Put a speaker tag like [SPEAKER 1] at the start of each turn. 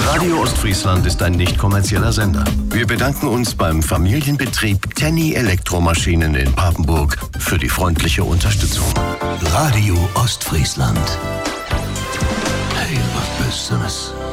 [SPEAKER 1] Radio Ostfriesland ist ein nicht kommerzieller Sender. Wir bedanken uns beim Familienbetrieb Tenny Elektromaschinen in Papenburg für die freundliche Unterstützung. Radio Ostfriesland. Hey, was Besseres.